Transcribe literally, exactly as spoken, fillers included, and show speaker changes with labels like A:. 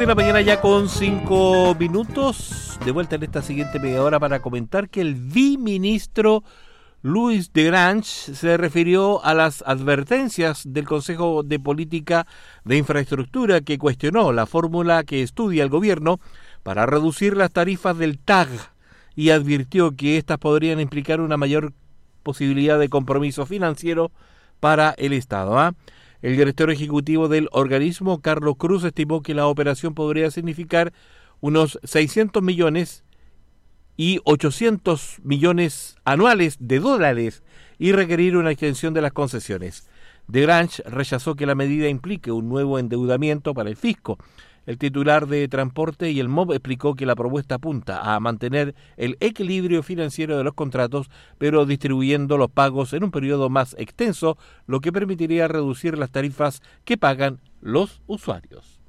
A: De la mañana ya con cinco minutos, de vuelta en esta siguiente media hora para comentar que el viceministro Louis de Grange se refirió a las advertencias del Consejo de Política de Infraestructura que cuestionó la fórmula que estudia el gobierno para reducir las tarifas del T A G y advirtió que estas podrían implicar una mayor posibilidad de compromiso financiero para el Estado. ¿eh? El director ejecutivo del organismo, Carlos Cruz, estimó que la operación podría significar unos seiscientos millones y ochocientos millones anuales de dólares y requerir una extensión de las concesiones. De Grange rechazó que la medida implique un nuevo endeudamiento para el fisco. El titular de Transporte y el M O B explicó que la propuesta apunta a mantener el equilibrio financiero de los contratos, pero distribuyendo los pagos en un periodo más extenso, lo que permitiría reducir las tarifas que pagan los usuarios.